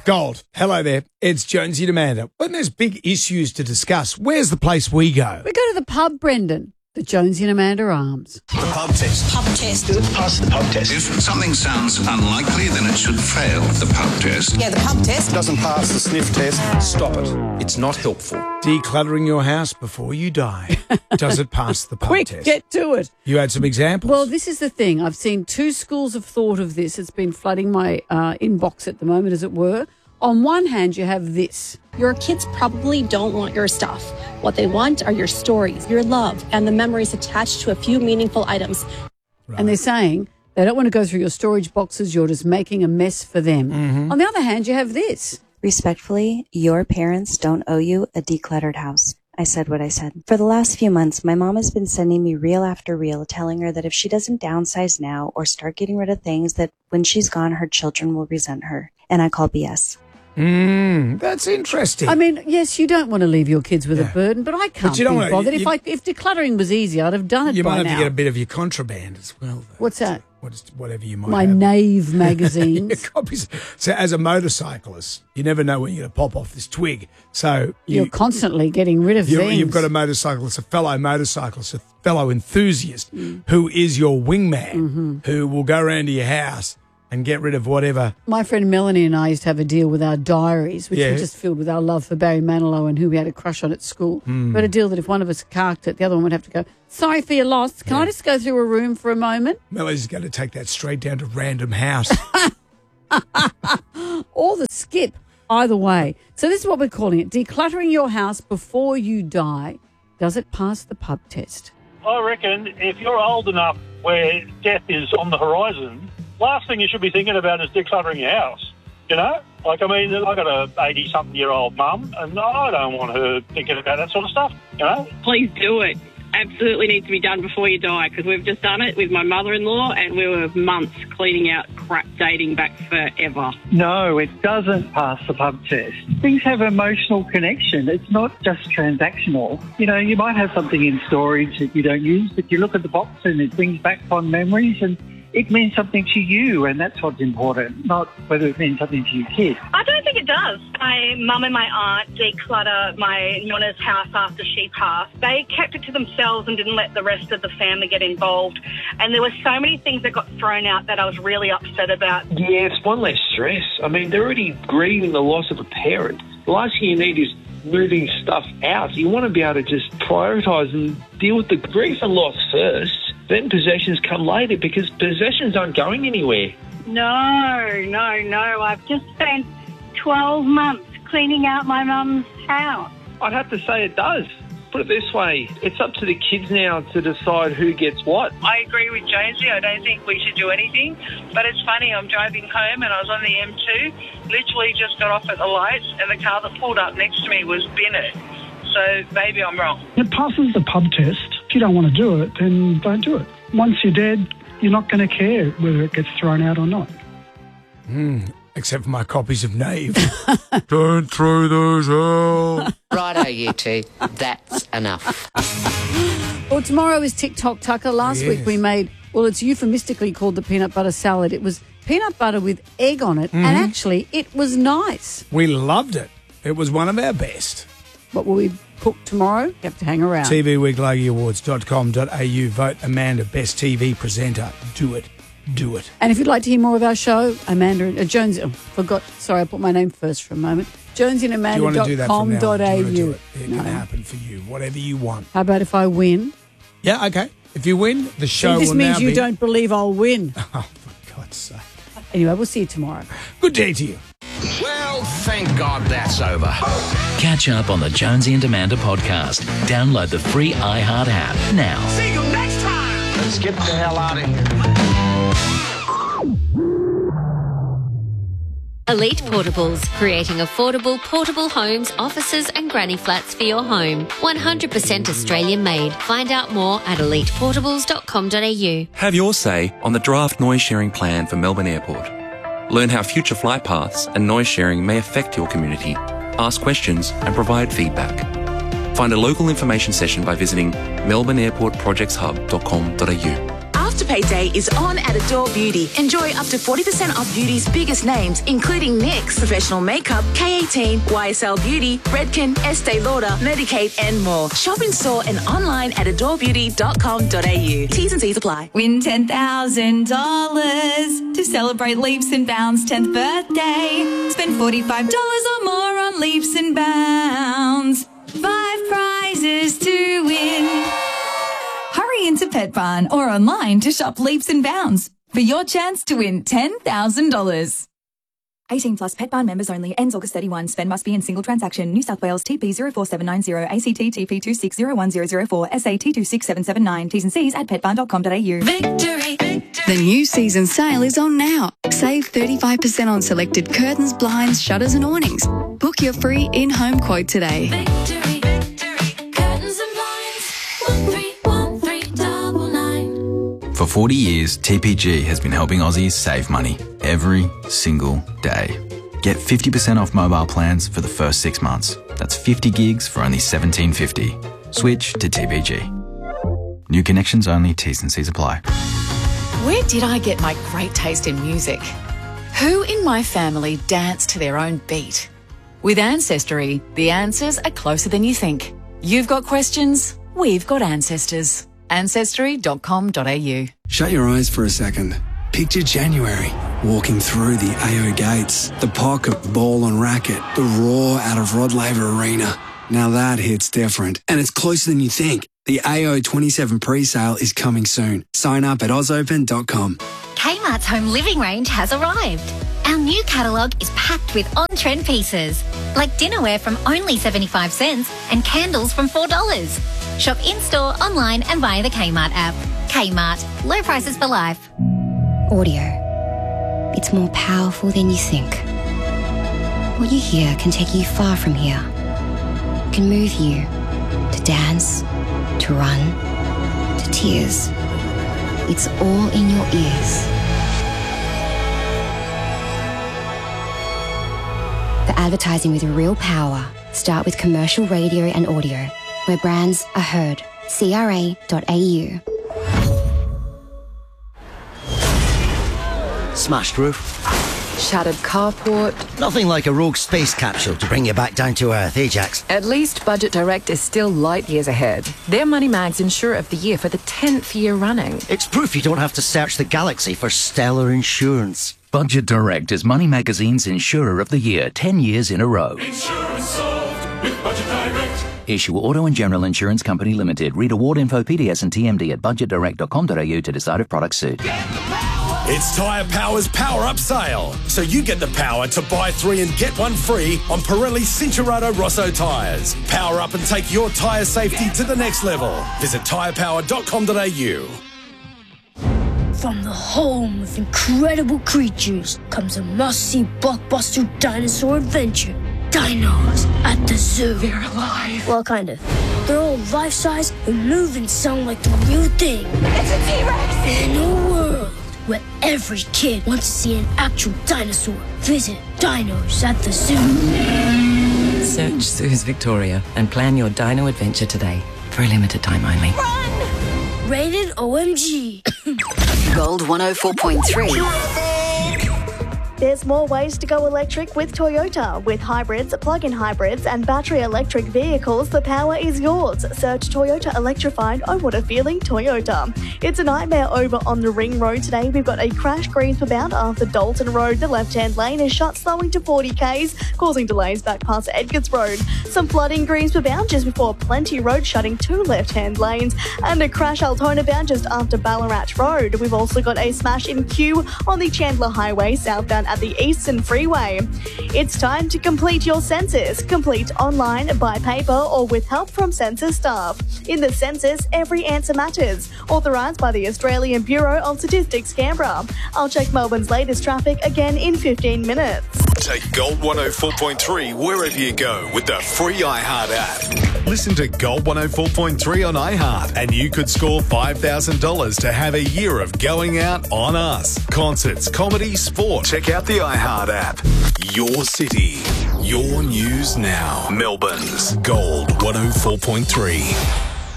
Gold. Hello there. It's Jonesy and Amanda. When there's big issues to discuss, where's the place we go? We go to the pub, Brendan. The Jonesy and Amanda Arms. The pub test. Pub test. Does it pass the pub test? If something sounds unlikely, then it should fail the pub test. Yeah, the pub test. Doesn't pass the sniff test. Stop it. It's not helpful. Decluttering your house before you die. Does it pass the pub Quick, test? get to it. You had some examples? Well, this is the thing. I've seen two schools of thought of this. It's been flooding my inbox at the moment, as it were. On one hand, you have this. Your kids probably don't want your stuff. What they want are your stories, your love, and the memories attached to a few meaningful items. Right. And they're saying they don't want to go through your storage boxes. You're just making a mess for them. Mm-hmm. On the other hand, you have this. Respectfully, your parents don't owe you a decluttered house. I said what I said. For the last few months, my mom has been sending me reel after reel telling her that if she doesn't downsize now or start getting rid of things, that when she's gone, her children will resent her. And I call BS. That's interesting. I mean, yes, you don't want to leave your kids with a burden, but I can't you don't be wanna- bothered. you- If decluttering was easy, I'd have done it you by might have now. to get a bit of your contraband as well, though. What's that? Whatever you might My have. Nave magazines. Copies. So as a motorcyclist, you never know when you're going to pop off this twig. So You're constantly getting rid of things. you've got a motorcyclist, a fellow enthusiast who is your wingman, who will go around to your house and get rid of whatever. My friend Melanie and I used to have a deal with our diaries, which Yeah. were just filled with our love for Barry Manilow and who we had a crush on at school. We had a deal that if one of us carked it, the other one would have to go, sorry for your loss. Can I just go through a room for a moment? Melody's going to take that straight down to Random House. Or the skip, either way. So this is what we're calling it. Decluttering your house before you die. Does it pass the pub test? I reckon if you're old enough where death is on the horizon, last thing you should be thinking about is decluttering your house. You know? Like, I mean, I got a 80-something-year-old mum, and I don't want her thinking about that sort of stuff, you know? Please do it. Absolutely needs to be done before you die, because we've just done it with my mother-in-law and we were months cleaning out crap dating back forever. No, it doesn't pass the pub test. Things have emotional connection. It's not just transactional. You know, you might have something in storage that you don't use, but you look at the box and it brings back fond memories and it means something to you, and that's what's important, not whether it means something to your kids. I don't think it does. My mum and my aunt declutter my nonna's house after she passed. They kept it to themselves and didn't let the rest of the family get involved. And there were so many things that got thrown out that I was really upset about. Yeah, it's one less stress. I mean, they're already grieving the loss of a parent. The last thing you need is moving stuff out. You want to be able to just prioritise and deal with the grief and loss first. Then possessions come later, because possessions aren't going anywhere. No. I've just spent 12 months cleaning out my mum's house. I'd have to say it does. Put it this way, it's up to the kids now to decide who gets what. I agree with Jonesy. I don't think we should do anything. But it's funny, I'm driving home and I was on the M2, literally just got off at the lights, and the car that pulled up next to me was Bennett. So maybe I'm wrong. It passes the pub test. If you don't want to do it, then don't do it. Once you're dead, you're not going to care whether it gets thrown out or not. Except for my copies of Nave. Don't throw those out. Righto, you two. That's enough. Well, tomorrow is TikTok Tucker. Last week we made, well, it's euphemistically called the peanut butter salad. It was peanut butter with egg on it, and actually it was nice. We loved it. It was one of our best. What will we cook tomorrow? You have to hang around. TVWeeklyAwards.com.au. Vote Amanda Best TV Presenter. Do it. Do it. And if you'd like to hear more of our show, Amanda, Jonesy, sorry, I put my name first for a moment. JonesyandAmanda.com.au. Do you want to do that from now on? Do you want to do it? It can happen for you. Whatever you want. How about if I win? Yeah, okay. If you win, the show will now be... This means you don't believe I'll win. Oh, for God's sake. Anyway, we'll see you tomorrow. Good day to you. Well, thank God that's over. Catch up on the Jonesy and Amanda podcast. Download the free iHeart app now. See you next time. Let's get the hell out of here. Elite Portables, creating affordable portable homes, offices and granny flats for your home. 100% Australian made. Find out more at eliteportables.com.au. Have your say on the draft noise sharing plan for Melbourne Airport. Learn how future flight paths and noise sharing may affect your community. Ask questions and provide feedback. Find a local information session by visiting melbourneairportprojectshub.com.au. After Afterpay Day is on at Adore Beauty. Enjoy up to 40% off beauty's biggest names, including NYX, Professional Makeup, K18, YSL Beauty, Redken, Estee Lauder, Medicaid, and more. Shop in store and online at adorebeauty.com.au. T's and C's apply. Win $10,000 to celebrate Leaps and Bounds' 10th birthday. Spend $45 or more on Leaps and Bounds. 5 prizes to win. Hurry into Pet Barn or online to shop Leaps and Bounds for your chance to win $10,000. 18 plus Pet Barn members only. Ends August 31. Spend must be in single transaction. New South Wales TP 04790 ACT TP 260104 SAT 26779. T's and C's at petbarn.com.au. Victory! The new season sale is on now. Save 35% on selected curtains, blinds, shutters and awnings. Book your free in-home quote today. Victory, victory, curtains and blinds. 131399. For 40 years, TPG has been helping Aussies save money every single day. Get 50% off mobile plans for the first 6 months. That's 50 gigs for only $17.50. Switch to TPG. New connections only. T's and C's apply. Where did I get my great taste in music? Who in my family danced to their own beat? With Ancestry, the answers are closer than you think. You've got questions, we've got ancestors. Ancestry.com.au. Shut your eyes for a second. Picture January, walking through the AO gates, the pocket, ball and racket, the roar out of Rod Laver Arena. Now that hits different, and it's closer than you think. The AO 27 pre-sale is coming soon. Sign up at ozopen.com. Kmart's home living range has arrived. Our new catalogue is packed with on-trend pieces, like dinnerware from only 75 cents and candles from $4. Shop in-store, online and via the Kmart app. Kmart. Low prices for life. Audio. It's more powerful than you think. What you hear can take you far from here. It can move you to dance, to run, to tears. It's all in your ears. For advertising with real power, start with commercial radio and audio, where brands are heard. CRA.au. Smashed roof. Shattered carport. Nothing like a rogue space capsule to bring you back down to Earth, Ajax. At least Budget Direct is still light years ahead. They're Money Mag's Insurer of the Year for the 10th year running. It's proof you don't have to search the galaxy for stellar insurance. Budget Direct is Money Magazine's Insurer of the Year 10 years in a row. Insurance solved with Budget Direct. Issue Auto and General Insurance Company Limited. Read award info, PDS and TMD at budgetdirect.com.au to decide if products suit. It's Tyre Power's Power Up Sale. So you get the power to buy 3 and get 1 free on Pirelli Cincherato Rosso tyres. Power up and take your tyre safety to the next level. Visit tyrepower.com.au. From the home of incredible creatures comes a must-see blockbuster dinosaur adventure. Dinos at the zoo. They're alive. Well, kind of. They're all life-size and move and sound like the real thing. It's a T-Rex! In a world where every kid wants to see an actual dinosaur, visit Dinos at the Zoo. Search Zoos Victoria and plan your dino adventure today. For a limited time only. Run! Rated OMG. Gold 104.3. There's more ways to go electric with Toyota. With hybrids, plug-in hybrids and battery electric vehicles, the power is yours. Search Toyota Electrified. Oh, what a feeling, Toyota. It's a nightmare over on the Ring Road today. We've got a crash Greensburg-bound after Dalton Road. The left-hand lane is shut, slowing to 40 k's, causing delays back past Edgards Road. Some flooding Greensburg-bound just before Plenty Road, shutting 2 left-hand lanes. And a crash Altona-bound just after Ballarat Road. We've also got a smash in Kew on the Chandler Highway, southbound at the Eastern Freeway. It's time to complete your census. Complete online, by paper, or with help from census staff. In the census, every answer matters. Authorised by the Australian Bureau of Statistics, Canberra. I'll check Melbourne's latest traffic again in 15 minutes. Take Gold 104.3 wherever you go with the free iHeart app. Listen to Gold 104.3 on iHeart and you could score $5,000 to have a year of going out on us. Concerts, comedy, sport. Check out the iHeart app. Your city, your news now. Melbourne's Gold 104.3.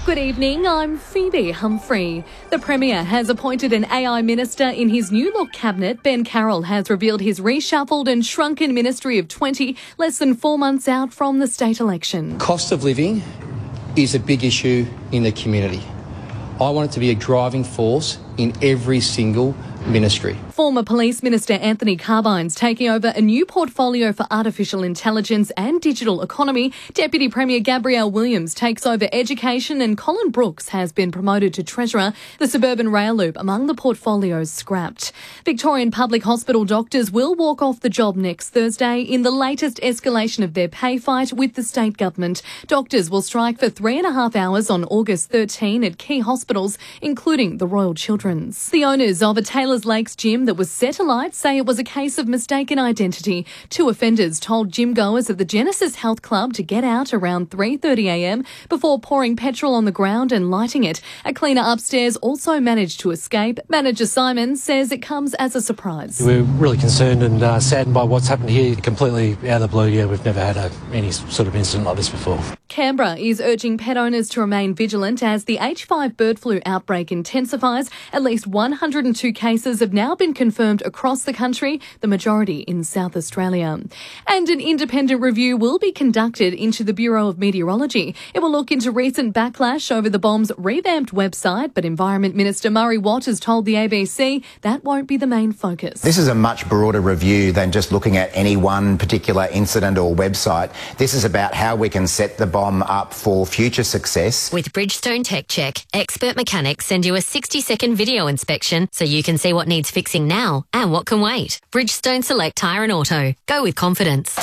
Good evening, I'm Phoebe Humphrey. The Premier has appointed an AI minister in his new-look cabinet. Ben Carroll has revealed his reshuffled and shrunken Ministry of 20, less than 4 months out from the state election. Cost of living is a big issue in the community. I want it to be a driving force in every single ministry. Former Police Minister Anthony Carbine's taking over a new portfolio for artificial intelligence and digital economy. Deputy Premier Gabrielle Williams takes over education and Colin Brooks has been promoted to Treasurer. The suburban rail loop among the portfolios scrapped. Victorian Public Hospital doctors will walk off the job next Thursday in the latest escalation of their pay fight with the state government. Doctors will strike for 3.5 hours on August 13 at key hospitals, including the Royal Children's. The owners of a Taylor's Lakes gym that was set alight say it was a case of mistaken identity. 2 offenders told gym goers at the Genesis Health Club to get out around 3:30am before pouring petrol on the ground and lighting it. A cleaner upstairs also managed to escape. Manager Simon says it comes as a surprise. We're really concerned and saddened by what's happened here. Completely out of the blue. Yeah, we've never had any sort of incident like this before. Canberra is urging pet owners to remain vigilant as the H5 bird flu outbreak intensifies. At least 102 cases have now been confirmed across the country, the majority in South Australia. And an independent review will be conducted into the Bureau of Meteorology. It will look into recent backlash over the bomb's revamped website, but Environment Minister Murray Watt has told the ABC that won't be the main focus. This is a much broader review than just looking at any one particular incident or website. This is about how we can set the bomb up for future success. With Bridgestone Tech Check, expert mechanics send you a 60-second video inspection so you can see what needs fixing now and what can wait. Bridgestone Select Tyre and Auto. Go with confidence.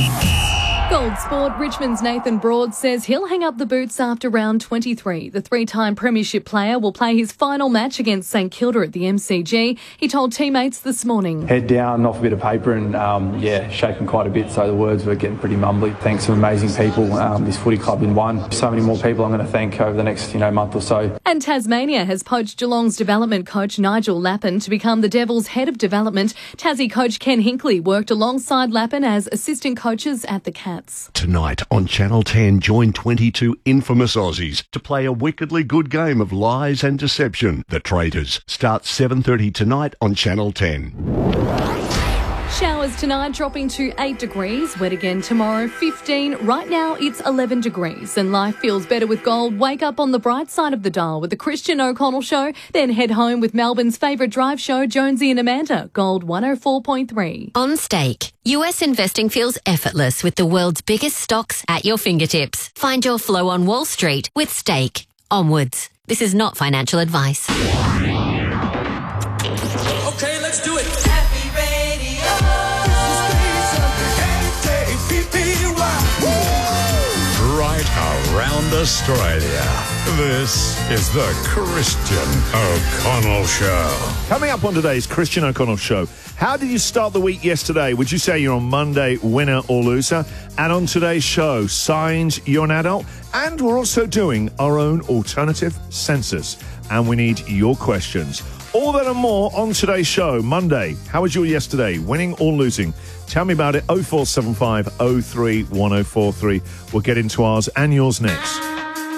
Gold Sport, Richmond's Nathan Broad says he'll hang up the boots after round 23. The 3-time premiership player will play his final match against St Kilda at the MCG. He told teammates this morning. Head down, off a bit of paper and, shaking quite a bit, so the words were getting pretty mumbly. Thanks to amazing people, this footy club in one. So many more people I'm going to thank over the next, month or so. And Tasmania has poached Geelong's development coach Nigel Lappin to become the Devils' head of development. Tassie coach Ken Hinkley worked alongside Lappin as assistant coaches at the Cats. Tonight on Channel 10, join 22 infamous Aussies to play a wickedly good game of lies and deception. The Traitors starts 7:30 tonight on Channel 10. Showers tonight dropping to 8 degrees. Wet again tomorrow, 15. Right now it's 11 degrees. And life feels better with gold. Wake up on the bright side of the dial with the Christian O'Connell Show. Then head home with Melbourne's favourite drive show, Jonesy and Amanda. Gold 104.3. On Stake, US investing feels effortless with the world's biggest stocks at your fingertips. Find your flow on Wall Street with Stake. Onwards. This is not financial advice. Okay, let's do it. Right around Australia, this is the Christian O'Connell Show. Coming up on today's Christian O'Connell Show, how did you start the week yesterday? Would you say you're on Monday winner or loser? And on today's show, signs you're an adult. And we're also doing our own alternative census. And we need your questions. All that and more on today's show, Monday. How was your yesterday, winning or losing? Tell me about it, 0475 03 1043. We'll get into ours and yours next.